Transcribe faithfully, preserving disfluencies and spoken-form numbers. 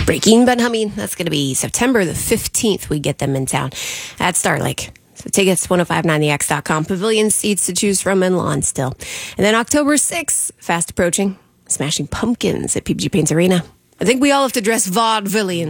Breaking But Humming. That's going to be September the fifteenth. We get them in town at Star Lake. So tickets, ten fifty-nine the x dot com. Pavilion seats to choose from in Lonsdale. And then October sixth, fast approaching, Smashing Pumpkins at P P G Paints Arena. I think we all have to dress vaudevillian